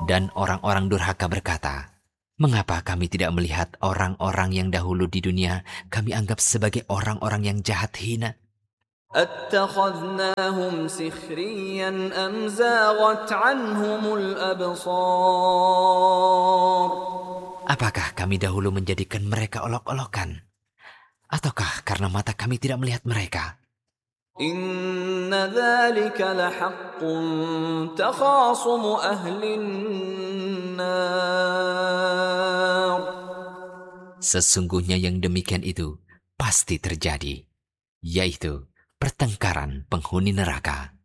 Dan orang-orang durhaka berkata, mengapa kami tidak melihat orang-orang yang dahulu di dunia kami anggap sebagai orang-orang yang jahat hina? أَتَّخَذْنَاهُمْ سِخْرِيًّا أَمْ زَاغَتْ عَنْهُمُ الْأَبْصَارُ Apakah kami dahulu menjadikan mereka olok-olokan? Ataukah karena mata kami tidak melihat mereka? إِنَّ ذَلِكَ لَحَقٌّ تَخَاصُمُ أَهْلِ النَّارِ Sesungguhnya yang demikian itu pasti terjadi, yaitu pertengkaran penghuni neraka.